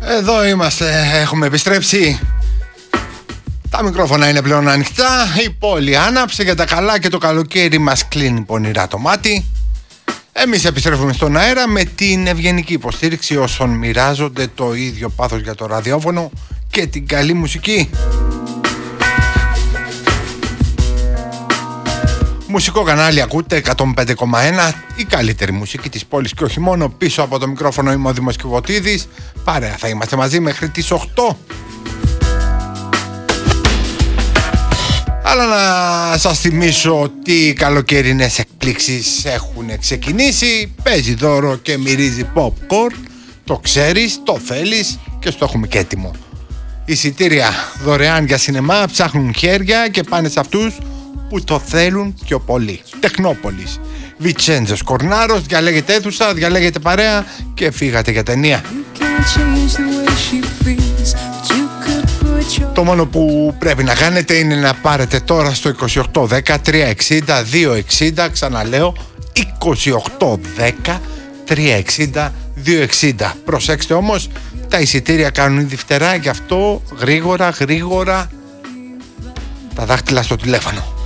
Εδώ είμαστε, έχουμε επιστρέψει. Τα μικρόφωνα είναι πλέον ανοιχτά. Η πόλη άναψε για τα καλά και το καλοκαίρι μας κλείνει πονηρά το μάτι. Εμείς επιστρέφουμε στον αέρα με την ευγενική υποστήριξη όσων μοιράζονται το ίδιο πάθος για το ραδιόφωνο και την καλή μουσική. Μουσικό κανάλι ακούτε 105,1, η καλύτερη μουσική της πόλης και όχι μόνο. Πίσω από το μικρόφωνο είμαι ο Δήμος Κιβωτίδης. Παρέα θα είμαστε μαζί μέχρι τις 8. Αλλά να σας θυμίσω ότι οι καλοκαιρινές εκπλήξεις έχουν ξεκινήσει. Παίζει δώρο και μυρίζει popcorn. Το ξέρεις, το θέλεις και στο έχουμε και έτοιμο. Εισιτήρια δωρεάν για σινεμά ψάχνουν χέρια και πάνε σε αυτούς που το θέλουν πιο πολύ. Τεχνόπολης, Βιτσέντζος Κορνάρος, διαλέγετε αίθουσα, διαλέγετε παρέα και φύγατε για ταινία. Το μόνο που πρέπει να κάνετε είναι να πάρετε τώρα στο 2810 360 260, ξαναλέω 2810 360 260. Προσέξτε όμως, τα εισιτήρια κάνουν ήδη φτερά, γι' αυτό γρήγορα τα δάχτυλα στο τηλέφωνο.